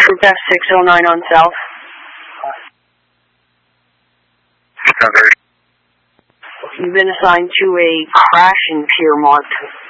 Troop F609 on South. You've been assigned to a crash in Piermont.